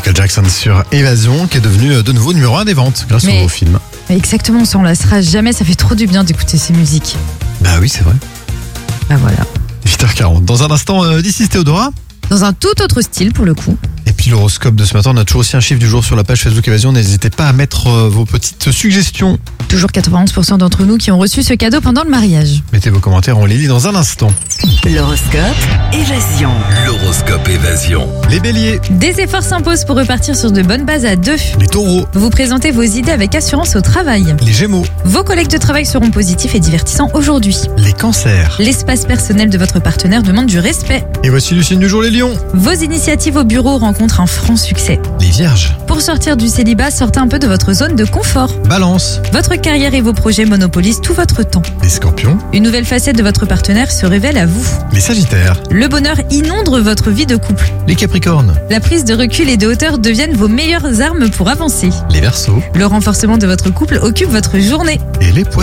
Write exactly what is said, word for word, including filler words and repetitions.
Michael Jackson sur Évasion, qui est devenu de nouveau numéro un des ventes grâce Mais- au film. Mais exactement, on s'en lassera jamais, ça fait trop du bien d'écouter ces musiques. Bah oui, c'est vrai. Bah voilà. huit heures quarante. Dans un instant, euh, d'ici Théodora. Dans un tout autre style pour le coup. Et puis l'horoscope de ce matin, on a toujours aussi un chiffre du jour sur la page Facebook Évasion. N'hésitez pas à mettre euh, vos petites suggestions. Toujours quatre-vingt-onze pour cent d'entre nous qui ont reçu ce cadeau pendant le mariage. Mettez vos commentaires, on les lit dans un instant. L'horoscope Évasion. L'horoscope Évasion. Les béliers, Des efforts s'imposent pour repartir sur de bonnes bases à deux. les taureaux, Vous présentez vos idées avec assurance au travail. les gémeaux, Vos collègues de travail seront positifs et divertissants aujourd'hui. les cancers. L'espace personnel de votre partenaire demande du respect. Et voici le signe du jour, les lions, Vos initiatives au bureau rencontrent un franc succès. les vierges, Pour sortir du célibat, sortez un peu de votre zone de confort. balance, Votre carrière et vos projets monopolisent tout votre temps. les scorpions, Une nouvelle facette de votre partenaire se révèle à vous. les sagittaires, Le bonheur inonde votre vie de couple. les capricornes, La prise de recul et de hauteur deviennent vos meilleures armes pour avancer. les verseaux Le renforcement de votre couple occupe votre journée. et les poissons.